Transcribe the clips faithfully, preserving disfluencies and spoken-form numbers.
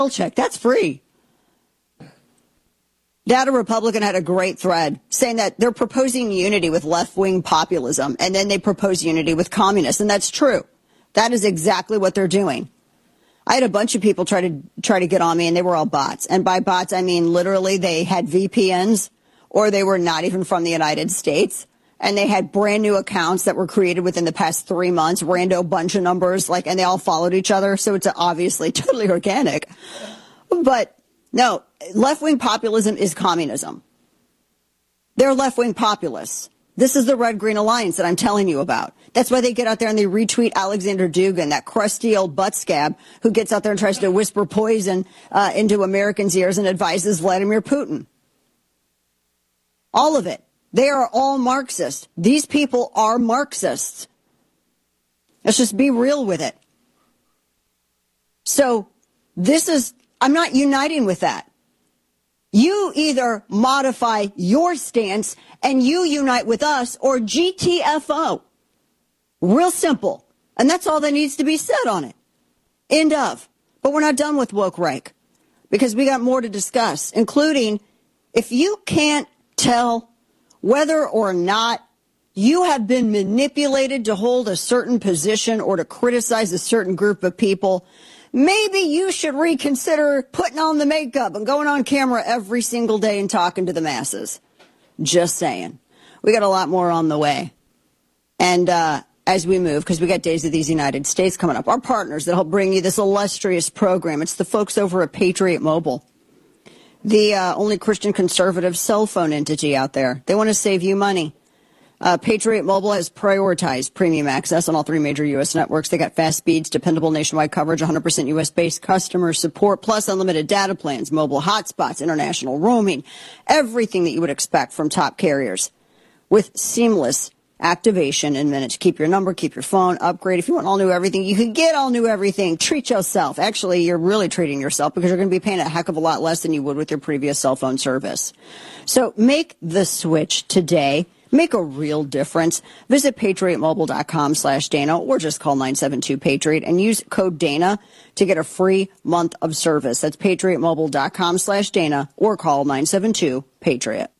check. That's free. Data Republican had a great thread saying that they're proposing unity with left-wing populism, and then they propose unity with communists, and that's true. That is exactly what they're doing. I had a bunch of people try to try to get on me, and they were all bots. And by bots, I mean literally they had V P Ns, or they were not even from the United States, and they had brand new accounts that were created within the past three months, rando bunch of numbers, like, and they all followed each other, so it's obviously totally organic. But no, left-wing populism is communism. They're left-wing populists. This is the Red-Green Alliance that I'm telling you about. That's why they get out there and they retweet Alexander Dugin, that crusty old butt scab who gets out there and tries to whisper poison uh, into Americans' ears and advises Vladimir Putin. All of it. They are all Marxists. These people are Marxists. Let's just be real with it. So this is... I'm not uniting with that. You either modify your stance and you unite with us, or G T F O. Real simple. And that's all that needs to be said on it. End of. But we're not done with woke rake, because we got more to discuss, including if you can't tell whether or not you have been manipulated to hold a certain position or to criticize a certain group of people, maybe you should reconsider putting on the makeup and going on camera every single day and talking to the masses. Just saying. We got a lot more on the way. And uh, as we move, because we got Days of these United States coming up, our partners that help bring you this illustrious program, it's the folks over at Patriot Mobile, the uh, only Christian conservative cell phone entity out there. They want to save you money. Uh, Patriot Mobile has prioritized premium access on all three major U S networks. They got fast speeds, dependable nationwide coverage, one hundred percent U S-based customer support, plus unlimited data plans, mobile hotspots, international roaming, everything that you would expect from top carriers with seamless activation in minutes. Keep your number, keep your phone, upgrade. If you want all new everything, you can get all new everything. Treat yourself. Actually, you're really treating yourself, because you're going to be paying a heck of a lot less than you would with your previous cell phone service. So make the switch today. Make a real difference. Visit patriotmobile.com slash Dana, or just call nine seven two Patriot and use code Dana to get a free month of service. That's patriotmobile.com slash Dana, or call nine seven two Patriot.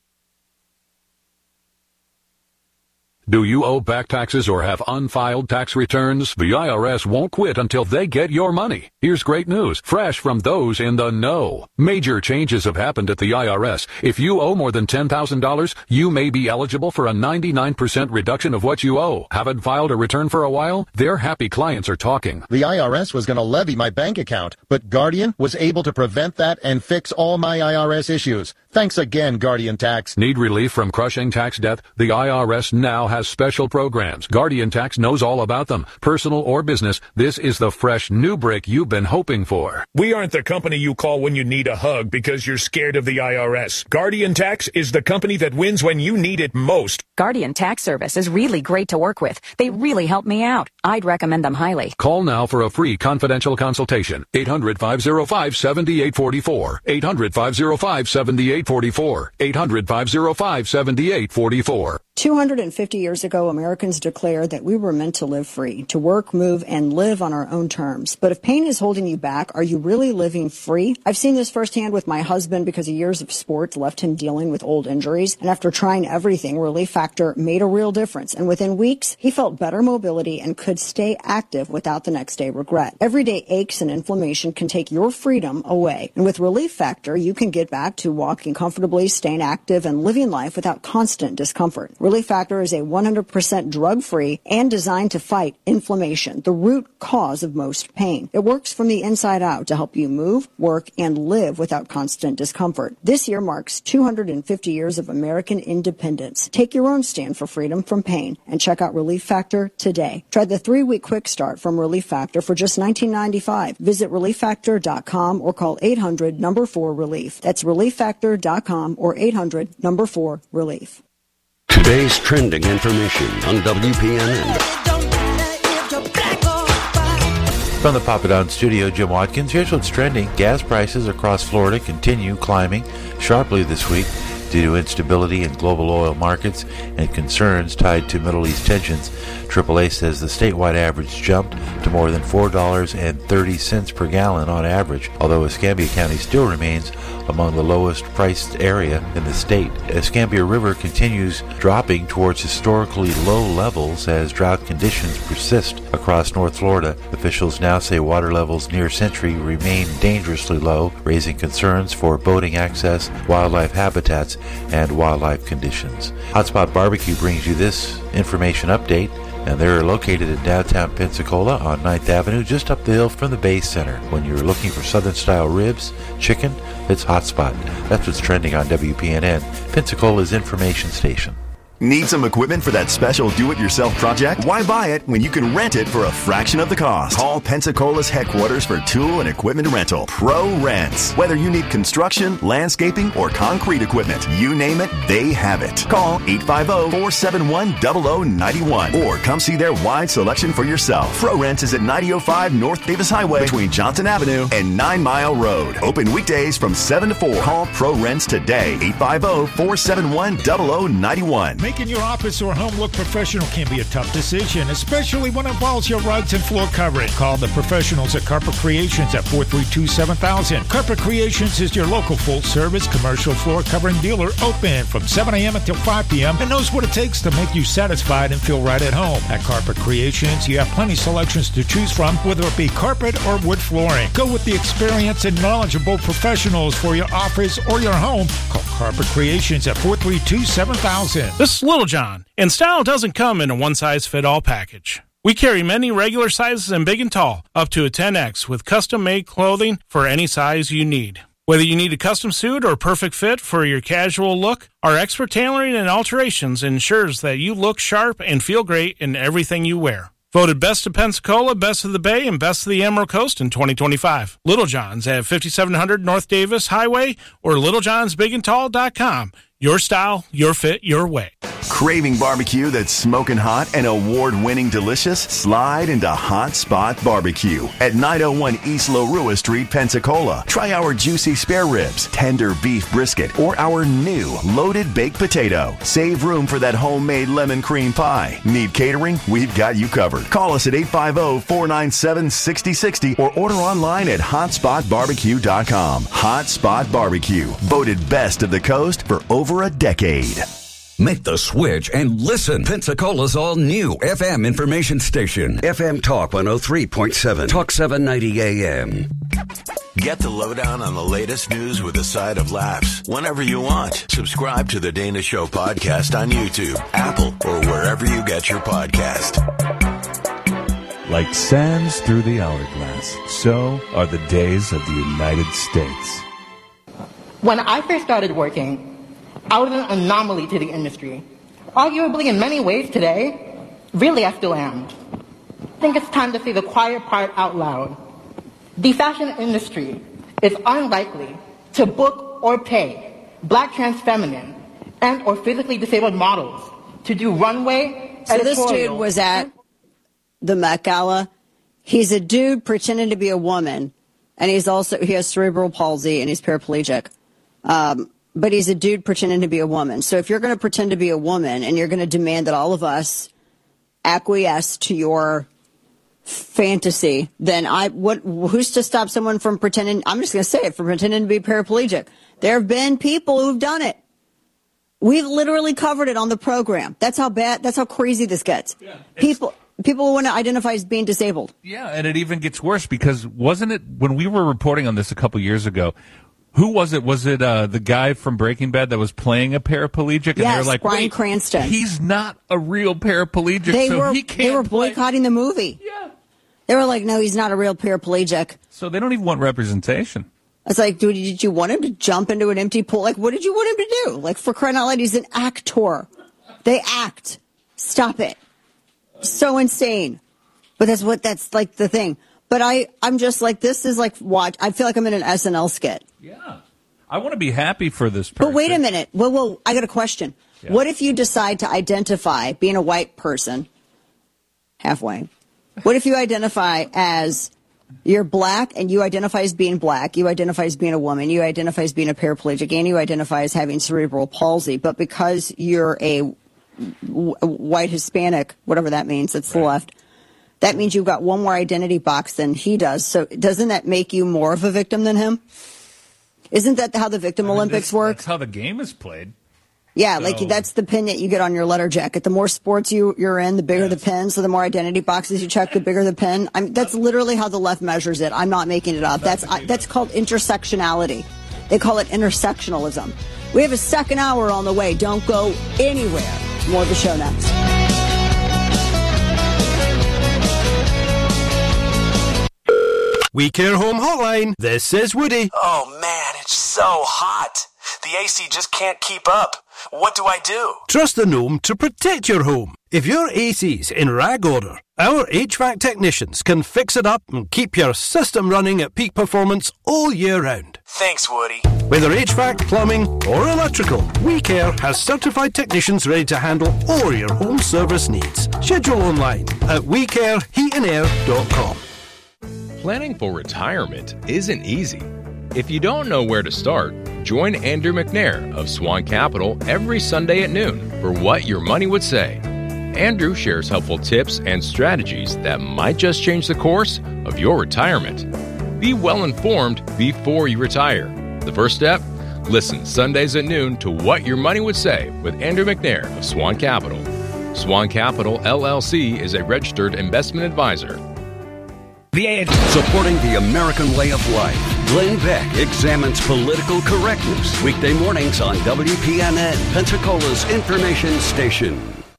Do you owe back taxes or have unfiled tax returns? The I R S won't quit until they get your money. Here's great news, fresh from those in the know. Major changes have happened at the I R S. If you owe more than ten thousand dollars, you may be eligible for a ninety-nine percent reduction of what you owe. Haven't filed a return for a while? Their happy clients are talking. The I R S was going to levy my bank account, but Guardian was able to prevent that and fix all my I R S issues. Thanks again, Guardian Tax. Need relief from crushing tax debt? The I R S now has special programs. Guardian Tax knows all about them. Personal or business, this is the fresh new break you've been hoping for. We aren't the company you call when you need a hug because you're scared of the I R S. Guardian Tax is the company that wins when you need it most. Guardian Tax Service is really great to work with. They really help me out. I'd recommend them highly. Call now for a free confidential consultation. eight hundred, five oh five, seven eight four four. eight hundred, five oh five, seven eight four four. eight hundred, five oh five, seven eight four four. two hundred fifty years ago, Americans declared that we were meant to live free, to work, move, and live on our own terms. But if pain is holding you back, are you really living free? I've seen this firsthand with my husband, because years of sports left him dealing with old injuries. And after trying everything, Relief Factor made a real difference. And within weeks, he felt better mobility and could stay active without the next day regret. Everyday aches and inflammation can take your freedom away. And with Relief Factor, you can get back to walking comfortably, staying active, and living life without constant discomfort. Relief Factor is a one hundred percent drug-free and designed to fight inflammation, the root cause of most pain. It works from the inside out to help you move, work, and live without constant discomfort. This year marks two hundred fifty years of American independence. Take your own stand for freedom from pain and check out Relief Factor today. Try the three-week quick start from Relief Factor for just nineteen ninety-five dollars. Visit relief factor dot com or call eight hundred, number four, relief. That's relief factor dot com or eight hundred, number four, relief. Today's trending information on W P N N. From the Papa Don studio, Jim Watkins. Here's what's trending. Gas prices across Florida continue climbing sharply this week. Due to instability in global oil markets and concerns tied to Middle East tensions, triple A says the statewide average jumped to more than four dollars and thirty cents per gallon on average, although Escambia County still remains among the lowest priced area in the state. Escambia River continues dropping towards historically low levels as drought conditions persist across North Florida. Officials now say water levels near Century remain dangerously low, raising concerns for boating access, wildlife habitats, and wildlife conditions. Hotspot Barbecue brings you this information update, and they're located in downtown Pensacola on ninth Avenue, just up the hill from the Bay Center. When you're looking for Southern-style ribs, chicken, it's Hotspot. That's what's trending on W P N N, Pensacola's information station. Need some equipment for that special do-it-yourself project? Why buy it when you can rent it for a fraction of the cost? Call Pensacola's headquarters for tool and equipment rental. Pro Rents. Whether you need construction, landscaping, or concrete equipment, you name it, they have it. Call eight five zero, four seven one, zero zero nine one or come see their wide selection for yourself. Pro Rents is at ninety oh five North Davis Highway between Johnson Avenue and Nine Mile Road. Open weekdays from seven to four. Call Pro Rents today. eight five zero, four seven one, zero zero nine one. Making your office or home look professional can be a tough decision, especially when it involves your rugs and floor covering. Call the professionals at Carpet Creations at four three two, seven thousand. Carpet Creations is your local full-service commercial floor covering dealer, open from seven a.m. until five p.m. and knows what it takes to make you satisfied and feel right at home. At Carpet Creations, you have plenty of selections to choose from, whether it be carpet or wood flooring. Go with the experienced and knowledgeable professionals for your office or your home. Call Carpet Creations at four three two, seven thousand. This is Little John, and style doesn't come in a one-size-fit-all package. We carry many regular sizes and big and tall, up to a ten X, with custom-made clothing for any size you need. Whether you need a custom suit or perfect fit for your casual look, our expert tailoring and alterations ensures that you look sharp and feel great in everything you wear. Voted Best of Pensacola, Best of the Bay, and Best of the Emerald Coast in twenty twenty-five. Little John's at fifty-seven hundred North Davis Highway or little johns big and tall dot com. Your style, your fit, your way. Craving barbecue that's smoking hot and award-winning delicious? Slide into Hot Spot Barbecue at nine oh one East Larua Street, Pensacola. Try our juicy spare ribs, tender beef brisket, or our new loaded baked potato. Save room for that homemade lemon cream pie. Need catering? We've got you covered. Call us at eight five zero, four nine seven, six zero six zero or order online at hot spot barbecue dot com. Hot Spot Barbecue, voted best of the coast for over a decade. Make the switch and listen. Pensacola's all-new F M information station. F M Talk one oh three point seven. Talk seven ninety A M. Get the lowdown on the latest news with a side of laughs whenever you want. Subscribe to the Dana Show podcast on YouTube, Apple, or wherever you get your podcast. Like sands through the hourglass, so are the days of the United States. When I first started working, I was an anomaly to the industry. Arguably, in many ways today, really I still am. I think it's time to say the quiet part out loud. The fashion industry is unlikely to book or pay black trans feminine and or physically disabled models to do runway So this dude was at the Met Gala. He's a dude pretending to be a woman, and he's also, he has cerebral palsy and he's paraplegic. Um, but he's a dude pretending to be a woman. So if you're going to pretend to be a woman and you're going to demand that all of us acquiesce to your fantasy, then I, what, who's to stop someone from pretending, I'm just going to say it, from pretending to be paraplegic? There have been people who've done it. We've literally covered it on the program. That's how bad, that's how crazy this gets. Yeah, people, people who want to identify as being disabled. Yeah, and it even gets worse because wasn't it, when we were reporting on this a couple years ago, who was it? Was it uh, the guy from Breaking Bad that was playing a paraplegic? And yes, they were like, Bryan Cranston. He's not a real paraplegic, they so were, he can't They were play. boycotting the movie. Yeah. They were like, no, he's not a real paraplegic. So they don't even want representation. It's like, dude, did you want him to jump into an empty pool? Like, what did you want him to do? Like, for crying out loud, he's an actor. They act. Stop it. So insane. But that's what, that's like the thing. But I, I'm just like, this is like, watch. I feel like I'm in an S N L skit. Yeah. I want to be happy for this person. But wait a minute. Well, well, I got a question. Yeah. What if you decide to identify being a white person, halfway? What if you identify as You're black and you identify as being black. You identify as being a woman. You identify as being a paraplegic, and you identify as having cerebral palsy. But because you're a w- white Hispanic, whatever that means, it's right. the left, that means you've got one more identity box than he does. So doesn't that make you more of a victim than him? Isn't that how the Victim I mean, Olympics this, work? That's how the game is played. Yeah, so. like that's the pin that you get on your letter jacket. The more sports you, you're in, the bigger yes. the pin. So the more identity boxes you check, the bigger the pin. I mean, that's literally how the left measures it. I'm not making it up. That's I, that's called intersectionality. They call it intersectionalism. We have a second hour on the way. Don't go anywhere. More of the show next. We Care Home Hotline. This is Woody. Oh, man, it's so hot. The A C just can't keep up. What do I do? Trust the Gnome to protect your home. If your A C's in rag order, our H V A C technicians can fix it up and keep your system running at peak performance all year round. Thanks, Woody. Whether H V A C, plumbing, or electrical, We Care has certified technicians ready to handle all your home service needs. Schedule online at we care heat and air dot com. Planning for retirement isn't easy. If you don't know where to start, join Andrew McNair of Swan Capital every Sunday at noon for What Your Money Would Say. Andrew shares helpful tips and strategies that might just change the course of your retirement. Be well informed before you retire. The first step? Listen Sundays at noon to What Your Money Would Say with Andrew McNair of Swan Capital. Swan Capital, L L C is a registered investment advisor. Supporting the American way of life, Glenn Beck examines political correctness. Weekday mornings on W P N N, Pensacola's information station.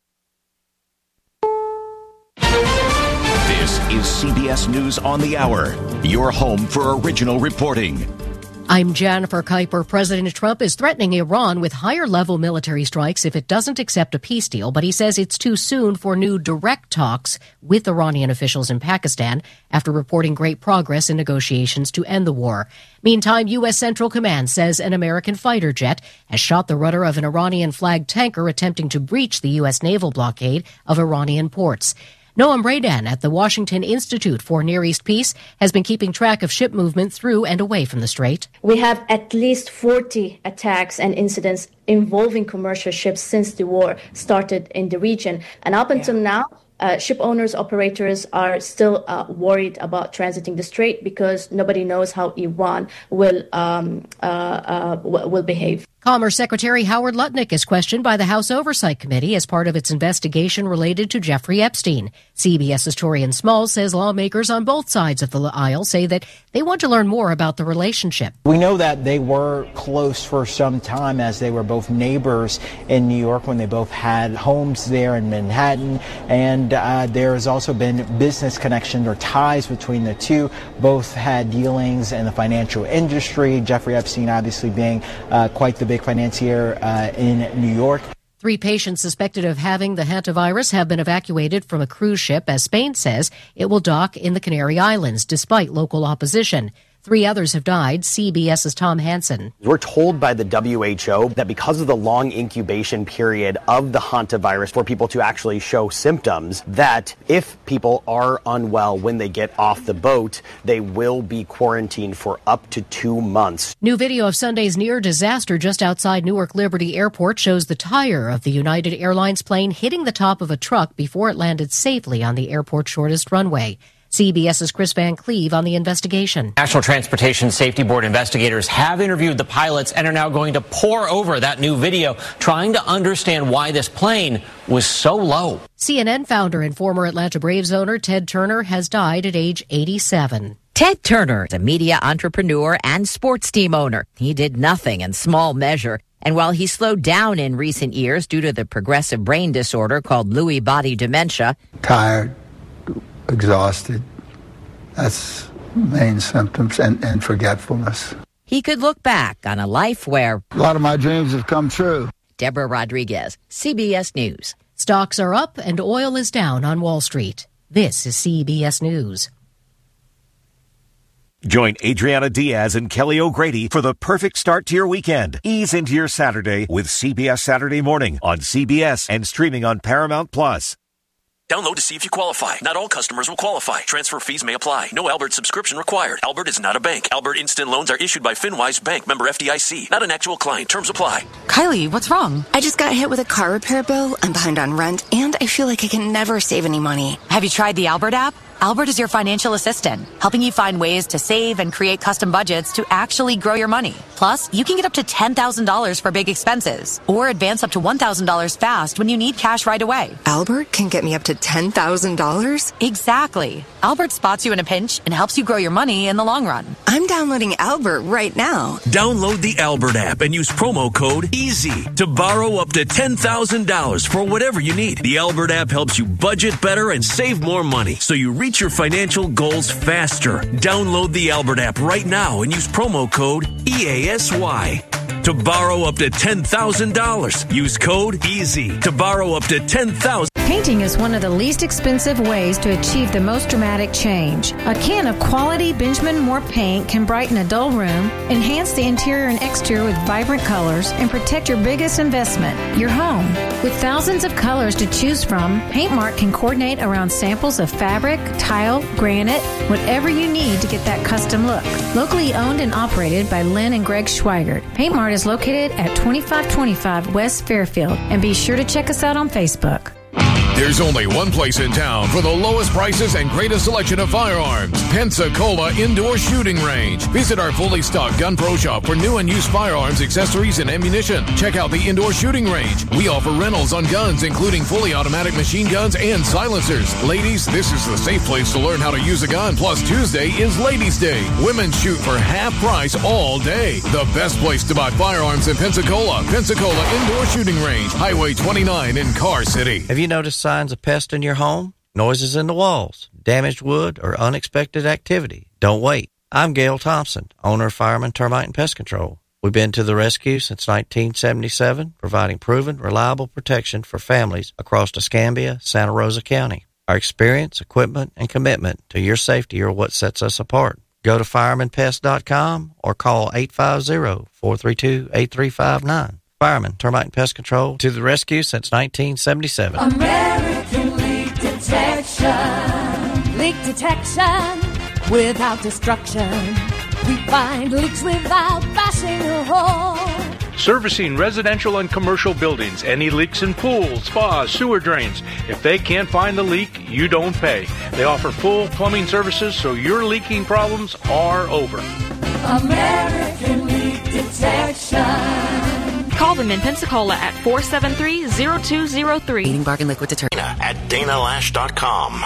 This is C B S News on the Hour, your home for original reporting. I'm Jennifer Kuiper. President Trump is threatening Iran with higher-level military strikes if it doesn't accept a peace deal, but he says it's too soon for new direct talks with Iranian officials in Pakistan after reporting great progress in negotiations to end the war. Meantime, U S. Central Command says an American fighter jet has shot the rudder of an Iranian-flagged tanker attempting to breach the U S naval blockade of Iranian ports. Noam Raydan at the Washington Institute for Near East Peace has been keeping track of ship movement through and away from the strait. We have at least forty attacks and incidents involving commercial ships since the war started in the region. And up until yeah. now, uh, ship owners, operators are still uh, worried about transiting the strait because nobody knows how Iran will um, uh, uh, w- will behave. Commerce Secretary Howard Lutnick is questioned by the House Oversight Committee as part of its investigation related to Jeffrey Epstein. CBS's Torian Smalls says lawmakers on both sides of the aisle say that they want to learn more about the relationship. We know that they were close for some time as they were both neighbors in New York when they both had homes there in Manhattan. And uh, there has also been business connections or ties between the two. Both had dealings in the financial industry, Jeffrey Epstein obviously being uh, quite the big financier uh, in New York. Three patients suspected of having the hantavirus have been evacuated from a cruise ship as Spain says it will dock in the Canary Islands despite local opposition. Three others have died. CBS's Tom Hansen. We're told by the W H O that because of the long incubation period of the hantavirus for people to actually show symptoms, that if people are unwell when they get off the boat, they will be quarantined for up to two months. New video of Sunday's near disaster just outside Newark Liberty Airport shows the tire of the United Airlines plane hitting the top of a truck before it landed safely on the airport's shortest runway. CBS's Chris Van Cleve on the investigation. National Transportation Safety Board investigators have interviewed the pilots and are now going to pore over that new video, trying to understand why this plane was so low. C N N founder and former Atlanta Braves owner Ted Turner has died at age eighty-seven. Ted Turner is a media entrepreneur and sports team owner. He did nothing in small measure. And while he slowed down in recent years due to the progressive brain disorder called Lewy body dementia, tired, exhausted. That's main symptoms, and, and forgetfulness. He could look back on a life where a lot of my dreams have come true. Deborah Rodriguez, C B S News. Stocks are up and oil is down on Wall Street. This is C B S News. Join Adriana Diaz and Kelly O'Grady for the perfect start to your weekend. Ease into your Saturday with C B S Saturday Morning on C B S and streaming on Paramount Plus. Download to see if you qualify. Not all customers will qualify. Transfer fees may apply. No Albert subscription required. Albert is not a bank. Albert Instant Loans are issued by FinWise Bank, member F D I C. Not an actual client. Terms apply. Kylie, what's wrong? I just got hit with a car repair bill. I'm behind on rent, and I feel like I can never save any money. Have you tried the Albert app? Albert is your financial assistant, helping you find ways to save and create custom budgets to actually grow your money. Plus, you can get up to ten thousand dollars for big expenses, or advance up to one thousand dollars fast when you need cash right away. Albert can get me up to ten thousand dollars? Exactly. Albert spots you in a pinch and helps you grow your money in the long run. I'm downloading Albert right now. Download the Albert app and use promo code EASY to borrow up to ten thousand dollars for whatever you need. The Albert app helps you budget better and save more money, so you reach your financial goals faster. Download the Albert app right now and use promo code E A S Y to borrow up to ten thousand dollars. Use code EASY to borrow up to ten thousand dollars. Painting is one of the least expensive ways to achieve the most dramatic change. A can of quality Benjamin Moore paint can brighten a dull room, enhance the interior and exterior with vibrant colors, and protect your biggest investment, your home. With thousands of colors to choose from, PaintMart can coordinate around samples of fabric, tile, granite, whatever you need to get that custom look. Locally owned and operated by Lynn and Greg Schweigert, PaintMart is located at twenty-five twenty-five West Fairfield, and be sure to check us out on Facebook. There's only one place in town for the lowest prices and greatest selection of firearms. Pensacola Indoor Shooting Range. Visit our fully stocked Gun Pro Shop for new and used firearms, accessories, and ammunition. Check out the Indoor Shooting Range. We offer rentals on guns, including fully automatic machine guns and silencers. Ladies, this is the safe place to learn how to use a gun. Plus, Tuesday is Ladies' Day. Women shoot for half price all day. The best place to buy firearms in Pensacola. Pensacola Indoor Shooting Range. Highway twenty-nine in Car City. Have you noticed signs of pests in your home? Noises in the walls, damaged wood, or unexpected activity? Don't wait. I'm Gail Thompson, owner of Fireman Termite and Pest Control. We've been to the rescue since nineteen seventy-seven, providing proven, reliable protection for families across Escambia, Santa Rosa County. Our experience, equipment, and commitment to your safety are what sets us apart. Go to fireman pest dot com or call eight five zero, four three two, eight three five nine. Fireman Termite and Pest Control, to the rescue since nineteen seventy-seven. American Leak Detection. Leak detection without destruction. We find leaks without bashing a hole. Servicing residential and commercial buildings. Any leaks in pools, spas, sewer drains. If they can't find the leak, you don't pay. They offer full plumbing services, so your leaking problems are over. American Leak Detection. Call them in Pensacola at four seven three, zero two zero three. Eating bargain liquid detergent. At Dana Lash dot com.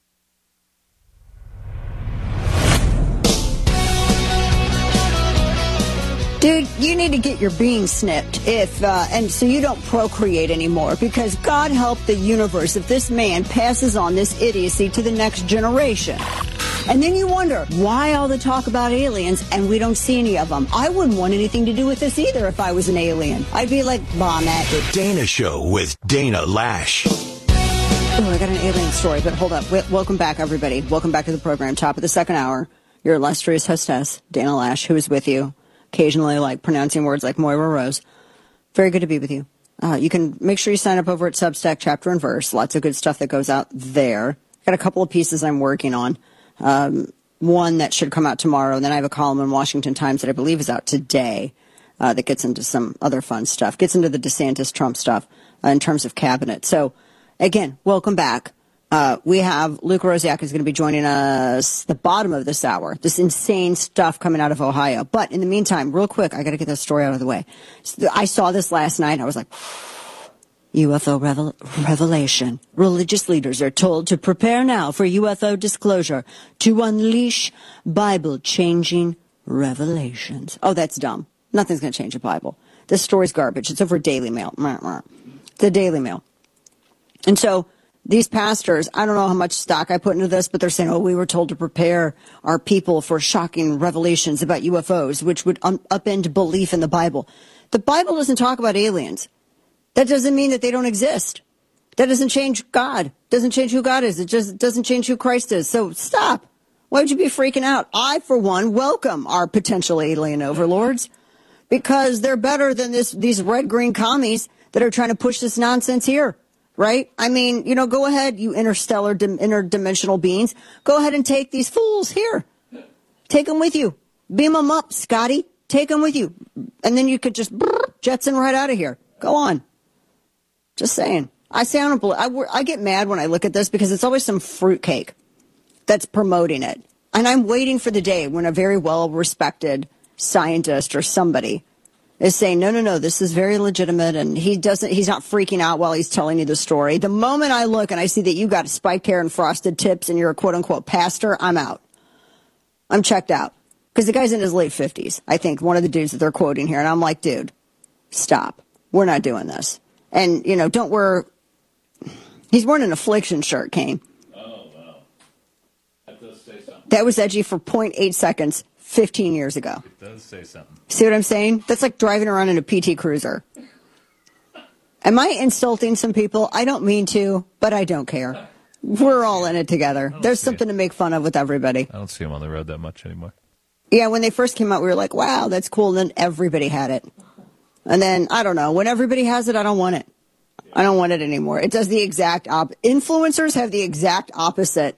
Dude, you need to get your bean snipped if, uh, and so you don't procreate anymore, because God help the universe if this man passes on this idiocy to the next generation. And then you wonder, why all the talk about aliens and we don't see any of them? I wouldn't want anything to do with this either if I was an alien. I'd be like, bomb it. The Dana Show with Dana Lash. Oh, I got an alien story, but hold up. W- welcome back, everybody. Welcome back to the program. Top of the second hour. Your illustrious hostess, Dana Lash, who is with you. Occasionally, like, pronouncing words like Moira Rose. Very good to be with you. Uh, you can make sure you sign up over at Substack Chapter and Verse. Lots of good stuff that goes out there. Got a couple of pieces I'm working on. Um, one that should come out tomorrow. And then I have a column in Washington Times that I believe is out today uh, that gets into some other fun stuff, gets into the DeSantis-Trump stuff uh, in terms of cabinet. So, again, welcome back. Uh, we have Luke Rosiak is going to be joining us the bottom of this hour. This insane stuff coming out of Ohio. But in the meantime, real quick, I got to get this story out of the way. I saw this last night. I was like, U F O revel- revelation. Religious leaders are told to prepare now for U F O disclosure to unleash Bible-changing revelations. Oh, that's dumb. Nothing's going to change the Bible. This story's garbage. It's over Daily Mail. The Daily Mail. And so these pastors, I don't know how much stock I put into this, but they're saying, oh, we were told to prepare our people for shocking revelations about U F Os, which would un- upend belief in the Bible. The Bible doesn't talk about aliens. That doesn't mean that they don't exist. That doesn't change God. Doesn't change who God is. It just doesn't change who Christ is. So stop. Why would you be freaking out? I, for one, welcome our potential alien overlords because they're better than this these red-green commies that are trying to push this nonsense here. right? I mean, you know, go ahead, you interstellar, dim, interdimensional beings. Go ahead and take these fools here. Take them with you. Beam them up, Scotty. Take them with you. And then you could just brrr, jetson right out of here. Go on. Just saying. I say I don't believe, I, I get mad when I look at this because it's always some fruitcake that's promoting it. And I'm waiting for the day when a very well-respected scientist or somebody is saying, no, no, no, this is very legitimate, and he doesn't, he's not freaking out while he's telling you the story. The moment I look and I see that you got spiked hair and frosted tips and you're a quote-unquote pastor, I'm out. I'm checked out. Because the guy's in his late fifties, I think, one of the dudes that they're quoting here. And I'm like, dude, stop. We're not doing this. And, you know, don't wear, he's wearing an affliction shirt, Kane. Oh, wow. That does say something. That was edgy for zero point eight seconds fifteen years ago. It does say something. See what I'm saying? That's like driving around in a P T Cruiser. Am I insulting some people? I don't mean to, but I don't care. We're all in it together. There's something to make fun of with everybody. I don't see him on the road that much anymore. Yeah, when they first came out, we were like, wow, that's cool. And then everybody had it. And then, I don't know, when everybody has it, I don't want it. I don't want it anymore. It does the exact op. Influencers have the exact opposite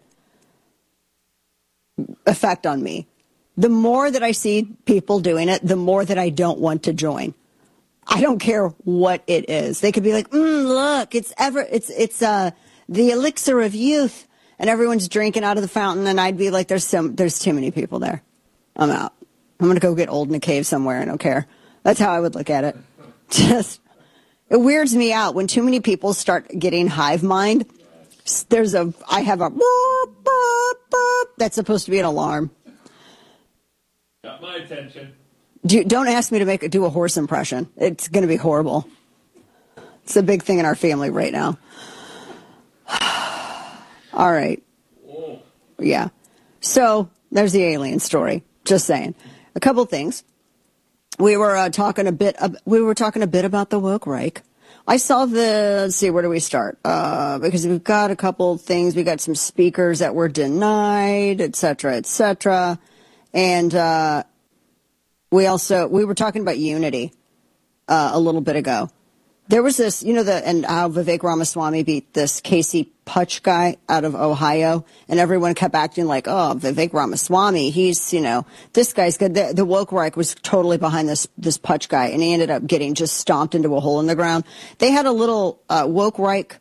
effect on me. The more that I see people doing it, the more that I don't want to join. I don't care what it is. They could be like, mm, look, it's ever, it's, it's, uh, the elixir of youth, and everyone's drinking out of the fountain. And I'd be like, there's some, there's too many people there. I'm out. I'm going to go get old in a cave somewhere. I don't care. That's how I would look at it. Just, it weirds me out when too many people start getting hive mind. There's a, I have a, boop, boop, boop, that's supposed to be an alarm. Got my attention. Do, don't ask me to make do a horse impression. It's going to be horrible. It's a big thing in our family right now. All right. Whoa. Yeah. So there's the alien story. Just saying. A couple things. We were uh, talking a bit. Uh, we were talking a bit about the woke Reich. I saw the. Let's see. Where do we start? Uh, because we've got a couple things. We got some speakers that were denied, et cetera, et cetera, and uh, we also we were talking about unity uh, a little bit ago. There was this, you know, the and how Vivek Ramaswamy beat this Casey Putch guy out of Ohio, and everyone kept acting like, oh, Vivek Ramaswamy, he's, you know, this guy's good. The, the woke Reich was totally behind this this Putch guy, and he ended up getting just stomped into a hole in the ground. They had a little uh, woke Reich,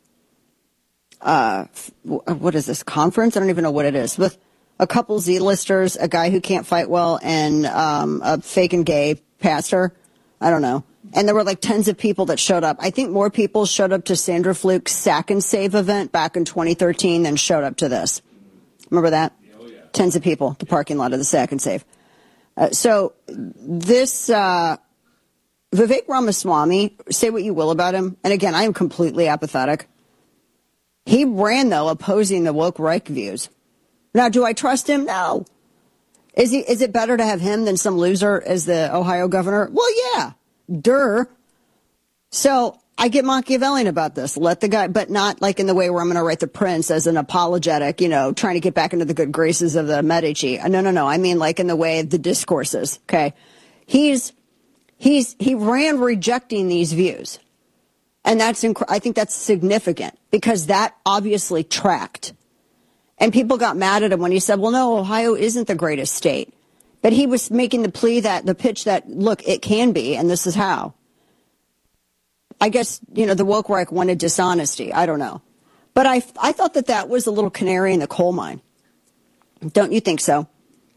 uh, what is this, conference? I don't even know what it is, with a couple Z-listers, a guy who can't fight well, and um, a fake and gay pastor. I don't know. And there were like tens of people that showed up. I think more people showed up to Sandra Fluke's Sack and Save event back in twenty thirteen than showed up to this. Remember that? Oh, yeah. Tens of people, the parking lot of the Sack and Save. Uh, so this uh, Vivek Ramaswamy, say what you will about him. And again, I am completely apathetic. He ran, though, opposing the woke Reich views. Now, do I trust him? No. Is he? Is it better to have him than some loser as the Ohio governor? Well, yeah. Durr. So I get Machiavellian about this. Let the guy, but not like in the way where I'm going to write the prince as an apologetic, you know, trying to get back into the good graces of the Medici. No, no, no. I mean, like in the way of the discourses. Okay. He's, he's, he ran rejecting these views. And that's, inc- I think that's significant because that obviously tracked. And people got mad at him when he said, well, no, Ohio isn't the greatest state. But he was making the plea that, the pitch that, look, it can be, and this is how. I guess, you know, the woke Reich wanted dishonesty. I don't know. But I, I thought that that was a little canary in the coal mine. Don't you think so?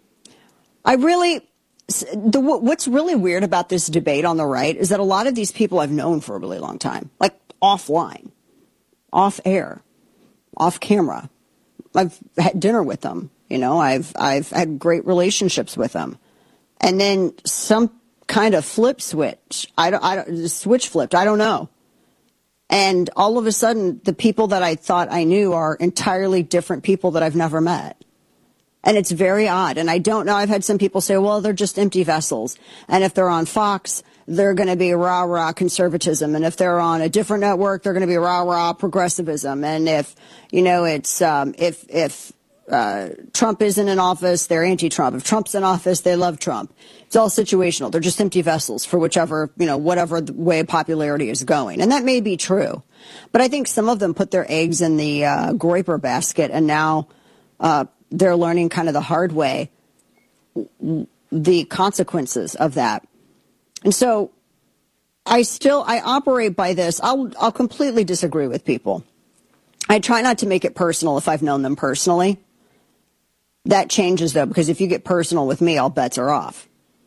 I really, the, what's really weird about this debate on the right is that a lot of these people I've known for a really long time, like offline, off air, off camera. I've had dinner with them. You know, I've I've had great relationships with them, and then some kind of flip switch. I don't. I don't. Switch flipped. I don't know. And all of a sudden, the people that I thought I knew are entirely different people that I've never met, and it's very odd. And I don't know. I've had some people say, "Well, they're just empty vessels," and if they're on Fox, they're going to be rah rah conservatism, and if they're on a different network, they're going to be rah rah progressivism, and if you know, it's um, if if uh, Trump isn't in office, they're anti-Trump. If Trump's in office, they love Trump. It's all situational. They're just empty vessels for whichever, you know, whatever the way popularity is going. And that may be true. But I think some of them put their eggs in the uh, Groyper basket, and now uh, they're learning kind of the hard way the consequences of that. And so I still, I operate by this. I'll, I'll completely disagree with people. I try not to make it personal if I've known them personally. That changes, though, because if you get personal with me, all bets are off.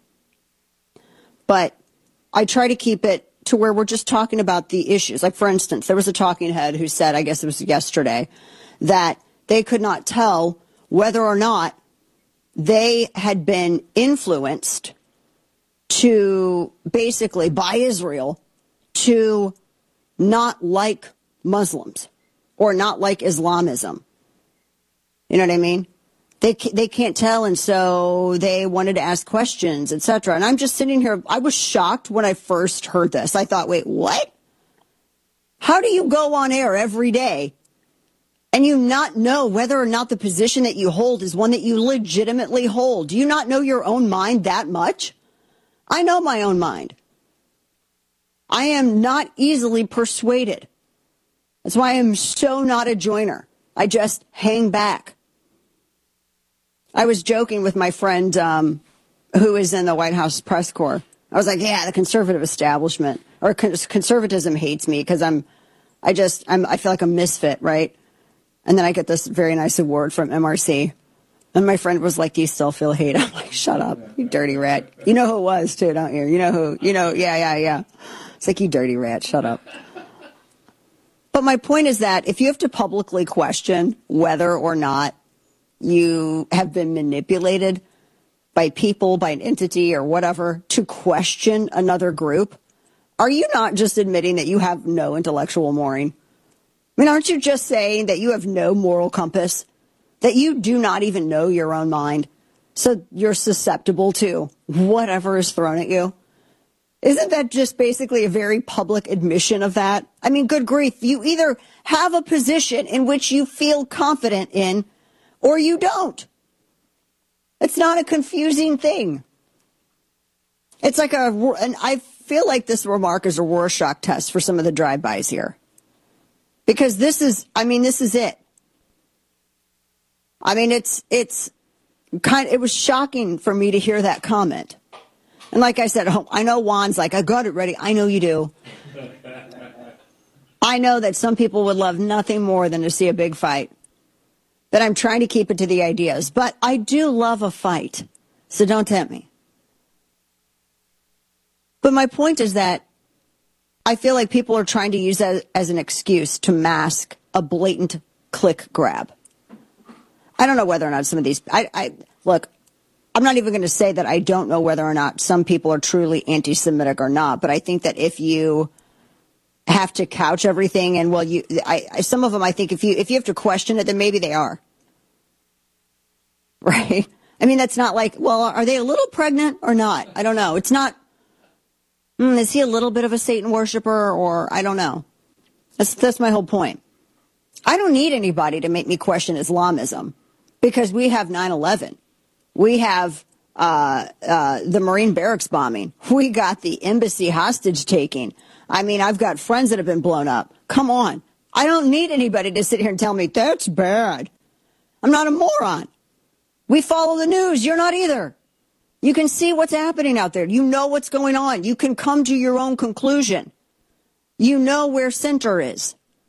But I try to keep it to where we're just talking about the issues. Like, for instance, there was a talking head who said, I guess it was yesterday, that they could not tell whether or not they had been influenced to basically by Israel to not like Muslims or not like Islamism. You know what I mean? They they can't tell, and so they wanted to ask questions, et cetera. And I'm just sitting here. I was shocked when I first heard this. I thought, wait, what? How do you go on air every day and you not know whether or not the position that you hold is one that you legitimately hold? Do you not know your own mind that much? I know my own mind. I am not easily persuaded. That's why I'm so not a joiner. I just hang back. I was joking with my friend um, who is in the White House press corps. I was like, yeah, the conservative establishment or cons- conservatism hates me because I'm, I just, I'm, I feel like a misfit, right? And then I get this very nice award from M R C. And my friend was like, do you still feel hate? I'm like, shut up, you dirty rat. You know who it was too, don't you? You know who, you know, yeah, yeah, yeah. It's like, you dirty rat, shut up. But my point is that if you have to publicly question whether or not you have been manipulated by people, by an entity or whatever to question another group, are you not just admitting that you have no intellectual mooring? I mean, aren't you just saying that you have no moral compass, that you do not even know your own mind, so you're susceptible to whatever is thrown at you? Isn't that just basically a very public admission of that? I mean, good grief, you either have a position in which you feel confident in or you don't. It's not a confusing thing. It's like a, and I feel like this remark is a Rorschach test for some of the drive-bys here. Because this is, I mean, this is it. I mean, it's, it's kind of, it was shocking for me to hear that comment. And like I said, I know Juan's like, I got it ready. I know you do. I know that some people would love nothing more than to see a big fight. That I'm trying to keep it to the ideas. But I do love a fight. So don't tempt me. But my point is that I feel like people are trying to use that as an excuse to mask a blatant click grab. I don't know whether or not some of these, I, I look, I'm not even going to say that I don't know whether or not some people are truly anti-Semitic or not, but I think that if you have to couch everything and well, you, I, I some of them, I think if you, if you have to question it, then maybe they are. Right? I mean, that's not like, well, are they a little pregnant or not? I don't know. It's not, mm, is he a little bit of a Satan worshiper or I don't know. That's, that's my whole point. I don't need anybody to make me question Islamism because we have nine eleven. We have uh, uh, the Marine barracks bombing. We got the embassy hostage taking. I mean, I've got friends that have been blown up. Come on. I don't need anybody to sit here and tell me that's bad. I'm not a moron. We follow the news. You're not either. You can see what's happening out there. You know what's going on. You can come to your own conclusion. You know where center is.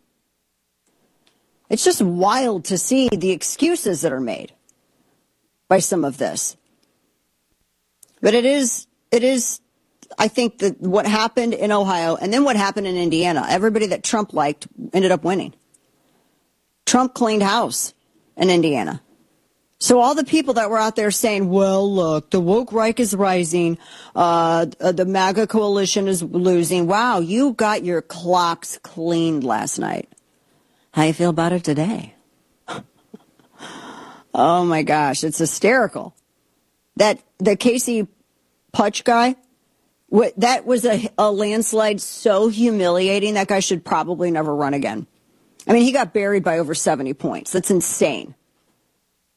It's just wild to see the excuses that are made by some of this. But it is, it is, I think that what happened in Ohio and then what happened in Indiana, everybody that Trump liked ended up winning. Trump cleaned house in Indiana. So all the people that were out there saying, well, look, the woke right is rising, uh, the MAGA coalition is losing. Wow, you got your clocks cleaned last night. How you feel about it today? Oh, my gosh, it's hysterical. That the Casey Putsch guy, what, that was a, a landslide so humiliating. That guy should probably never run again. I mean, he got buried by over seventy points. That's insane.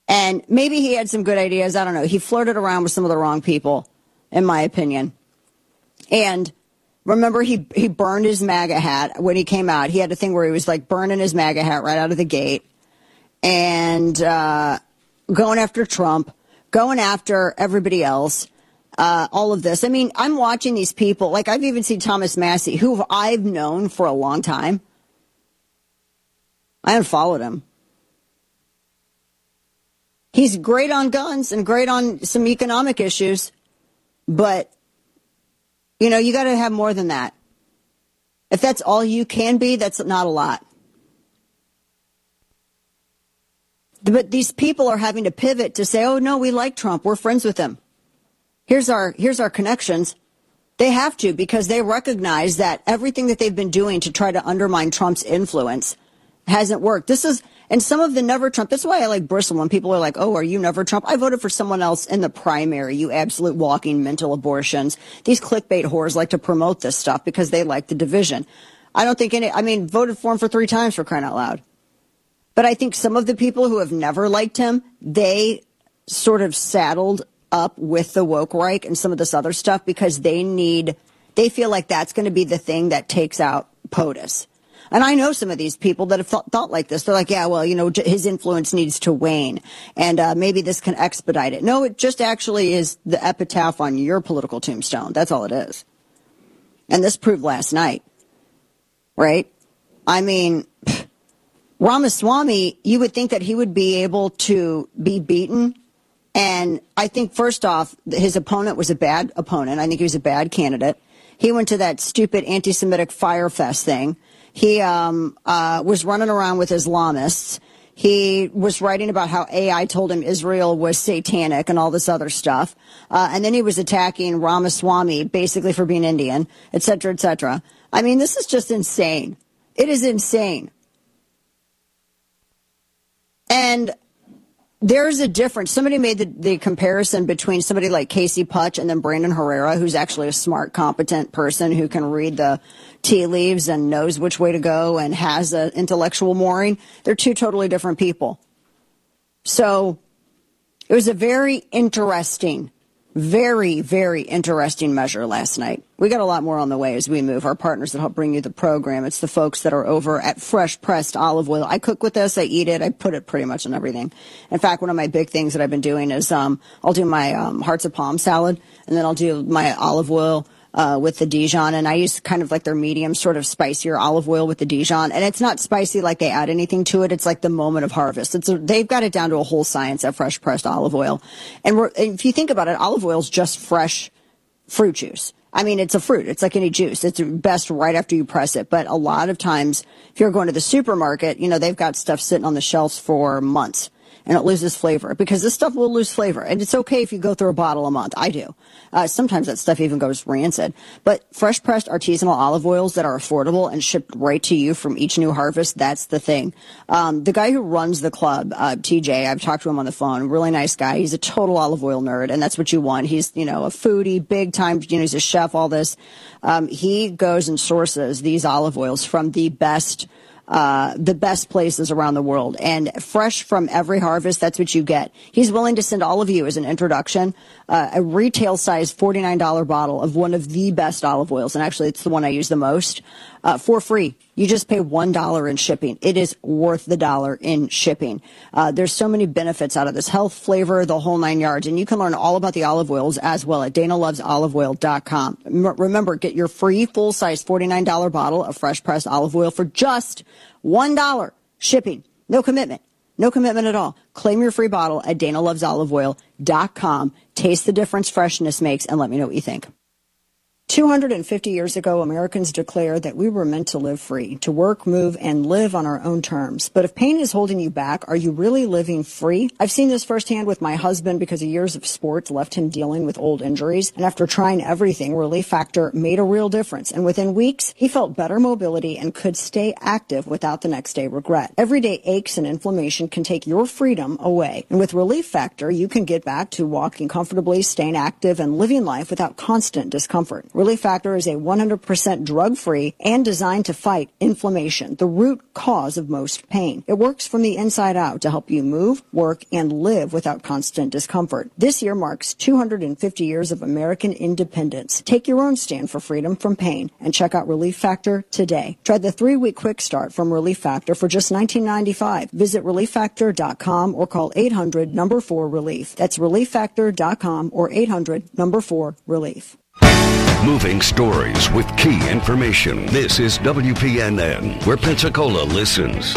And maybe he had some good ideas. I don't know. He flirted around with some of the wrong people, in my opinion. And remember, he he burned his MAGA hat when he came out. He had a thing where he was like burning his MAGA hat right out of the gate and uh, going after Trump, going after everybody else, uh, all of this. I mean, I'm watching these people. Like, I've even seen Thomas Massie, who I've known for a long time. I unfollowed him. He's great on guns and great on some economic issues, but, you know, you got to have more than that. If that's all you can be, that's not a lot. But these people are having to pivot to say, oh, no, we like Trump. We're friends with him. Here's our here's our connections. They have to, because they recognize that everything that they've been doing to try to undermine Trump's influence hasn't worked. This is, and some of the never Trump, that's why I like bristle when people are like, oh, are you never Trump? I voted for someone else in the primary, you absolute walking mental abortions. These clickbait whores like to promote this stuff because they like the division. I don't think any, I mean, voted for him for three times, for crying out loud. But I think some of the people who have never liked him, they sort of saddled up with the woke Reich and some of this other stuff because they need, they feel like that's going to be the thing that takes out POTUS. And I know some of these people that have thought, thought like this. They're like, yeah, well, you know, his influence needs to wane, and uh, maybe this can expedite it. No, it just actually is the epitaph on your political tombstone. That's all it is. And this proved last night, right? I mean, pff, Ramaswamy, you would think that he would be able to be beaten. And I think, first off, his opponent was a bad opponent. I think he was a bad candidate. He went to that stupid anti-Semitic Fyre Fest thing. He um, uh, was running around with Islamists. He was writing about how A I told him Israel was satanic and all this other stuff. Uh, and then he was attacking Ramaswamy basically for being Indian, et cetera, et cetera. I mean, this is just insane. It is insane. And there's a difference. Somebody made the, the comparison between somebody like Casey Putch and then Brandon Herrera, who's actually a smart, competent person who can read the tea leaves and knows which way to go and has an intellectual mooring. They're two totally different people. So it was a very interesting, very, very interesting measure last night. We got a lot more on the way as we move. Our partners that help bring you the program, it's the folks that are over at Fresh Pressed Olive Oil. I cook with this. I eat it. I put it pretty much on everything. In fact, one of my big things that I've been doing is um, I'll do my um, hearts of palm salad, and then I'll do my olive oil uh, with the Dijon. And I use kind of like their medium, sort of spicier olive oil with the Dijon. And it's not spicy like they add anything to it. It's like the moment of harvest. It's a, they've got it down to a whole science at Fresh Pressed Olive Oil. And we're, if you think about it, olive oil is just fresh fruit juice. I mean, it's a fruit. It's like any juice. It's best right after you press it. But a lot of times, if you're going to the supermarket, you know, they've got stuff sitting on the shelves for months, and it loses flavor because this stuff will lose flavor. And it's okay if you go through a bottle a month. I do. Uh, sometimes that stuff even goes rancid. But fresh pressed artisanal olive oils that are affordable and shipped right to you from each new harvest, that's the thing. Um, the guy who runs the club, uh, T J, I've talked to him on the phone, really nice guy. He's a total olive oil nerd, and that's what you want. He's, you know, a foodie, big time, you know, he's a chef, all this. Um, he goes and sources these olive oils from the best Uh, the best places around the world, and fresh from every harvest. That's what you get. He's willing to send all of you as an introduction uh, a retail size forty-nine dollars bottle of one of the best olive oils, and actually it's the one I use the most, uh, for free. You just pay one dollar in shipping. It is worth the dollar in shipping. Uh, there's so many benefits out of this: health, flavor, the whole nine yards. And you can learn all about the olive oils as well at dana loves olive oil dot com. M- remember, get your free full-size forty-nine dollars bottle of fresh pressed olive oil for just one dollar shipping. No commitment. No commitment at all. Claim your free bottle at dana loves olive oil dot com. Taste the difference freshness makes and let me know what you think. two hundred fifty years ago, Americans declared that we were meant to live free, to work, move, and live on our own terms. But if pain is holding you back, are you really living free? I've seen this firsthand with my husband because years of sports left him dealing with old injuries. And after trying everything, Relief Factor made a real difference. And within weeks, he felt better mobility and could stay active without the next day regret. Everyday aches and inflammation can take your freedom away. And with Relief Factor, you can get back to walking comfortably, staying active, and living life without constant discomfort. Relief Relief Factor is a one hundred percent drug-free and designed to fight inflammation, the root cause of most pain. It works from the inside out to help you move, work, and live without constant discomfort. This year marks two hundred fifty years of American independence. Take your own stand for freedom from pain and check out Relief Factor today. Try the three-week quick start from Relief Factor for just nineteen ninety-five dollars. Visit relief factor dot com or call eight hundred number four relief. That's relief factor dot com or eight hundred number four relief. Moving stories with key information. This is W P N N, where Pensacola listens.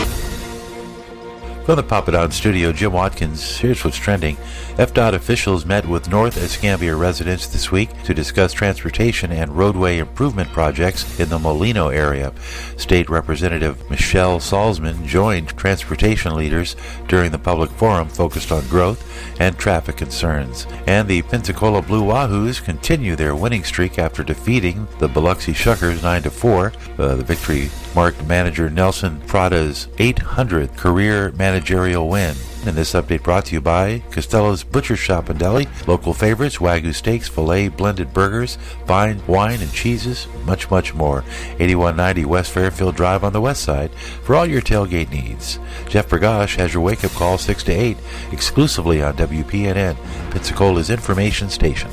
From the Pop It Out studio, Jim Watkins, here's what's trending. F D O T officials met with North Escambia residents this week to discuss transportation and roadway improvement projects in the Molino area. State Representative Michelle Salzman joined transportation leaders during the public forum focused on growth and traffic concerns. And the Pensacola Blue Wahoos continue their winning streak after defeating the Biloxi Shuckers nine to four. Uh, the victory marked manager Nelson Prada's eight hundredth career managerial win. And this update brought to you by Costello's Butcher Shop and Deli. Local favorites, Wagyu steaks, filet, blended burgers, fine wine and cheeses, much, much more. eighty-one ninety West Fairfield Drive on the west side for all your tailgate needs. Jeff Bergosh has your wake-up call six to eight exclusively on W P N N, Pensacola's information station.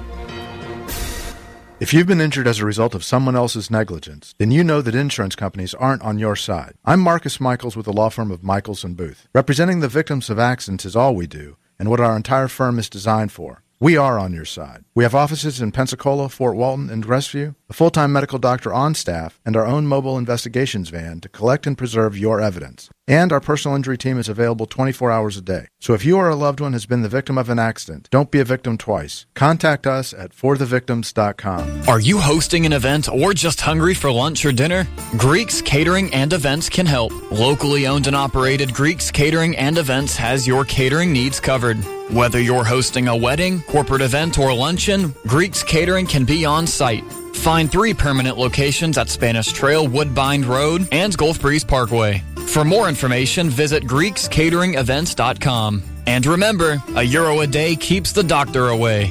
If you've been injured as a result of someone else's negligence, then you know that insurance companies aren't on your side. I'm Marcus Michaels with the law firm of Michaels and Booth. Representing the victims of accidents is all we do, and what our entire firm is designed for. We are on your side. We have offices in Pensacola, Fort Walton, and Crestview, a full-time medical doctor on staff, and our own mobile investigations van to collect and preserve your evidence. And our personal injury team is available twenty-four hours a day. So if you or a loved one has been the victim of an accident, don't be a victim twice. Contact us at for the victims dot com. Are you hosting an event or just hungry for lunch or dinner? Greeks Catering and Events can help. Locally owned and operated Greeks Catering and Events has your catering needs covered. Whether you're hosting a wedding, corporate event, or luncheon, Greeks Catering can be on site. Find three permanent locations at Spanish Trail, Woodbine Road, and Gulf Breeze Parkway. For more information, visit greeks catering events dot com. And remember, a euro a day keeps the doctor away.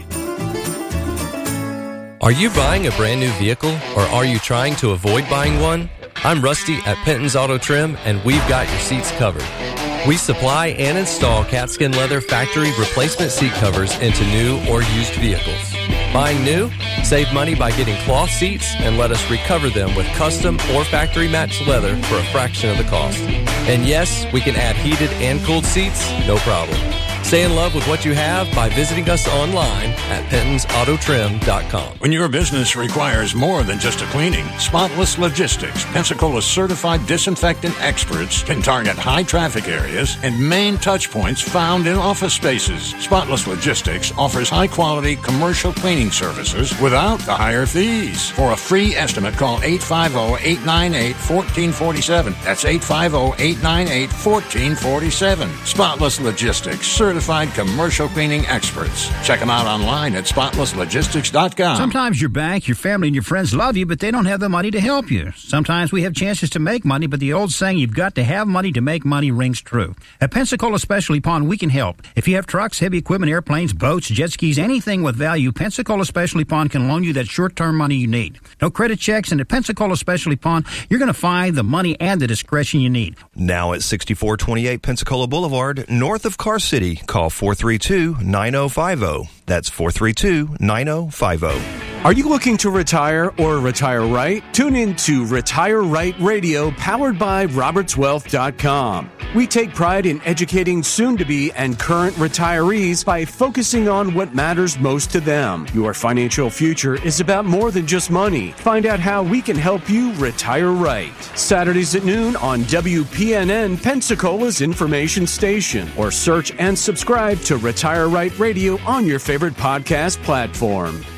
Are you buying a brand new vehicle, or are you trying to avoid buying one? I'm Rusty at Penton's Auto Trim, and we've got your seats covered. We supply and install Catskin Leather factory replacement seat covers into new or used vehicles. Buying new? Save money by getting cloth seats and let us recover them with custom or factory matched leather for a fraction of the cost. And yes, we can add heated and cooled seats, no problem. Stay in love with what you have by visiting us online at pentons auto trim dot com. When your business requires more than just a cleaning, Spotless Logistics, Pensacola's certified disinfectant experts, can target high traffic areas and main touch points found in office spaces. Spotless Logistics offers high quality commercial cleaning services without the higher fees. For a free estimate, call eight five zero, eight nine eight, one four four seven. That's eight five zero, eight nine eight, one four four seven. Spotless Logistics, certified Certified commercial cleaning experts. Check them out online at spotless logistics dot com. Sometimes your bank, your family, and your friends love you, but they don't have the money to help you. Sometimes we have chances to make money, but the old saying, you've got to have money to make money, rings true. At Pensacola Specialty Pond, we can help. If you have trucks, heavy equipment, airplanes, boats, jet skis, anything with value, Pensacola Specialty Pond can loan you that short-term money you need. No credit checks, and at Pensacola Specialty Pond, you're going to find the money and the discretion you need. Now at sixty-four twenty-eight Pensacola Boulevard, north of Car City. Call four three two, nine zero five zero. That's four three two, nine zero five zero. Are you looking to retire or retire right? Tune in to Retire Right Radio, powered by roberts wealth dot com. We take pride in educating soon-to-be and current retirees by focusing on what matters most to them. Your financial future is about more than just money. Find out how we can help you retire right. Saturdays at noon on W P N N, Pensacola's information station, or search and subscribe to Retire Right Radio on your favorite podcast platform.